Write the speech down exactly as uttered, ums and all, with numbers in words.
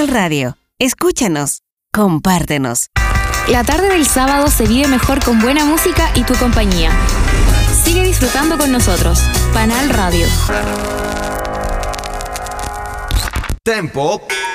Panal Radio. Escúchanos, compártenos. La tarde del sábado se vive mejor con buena música y tu compañía. Sigue disfrutando con nosotros. Panal Radio. Tempo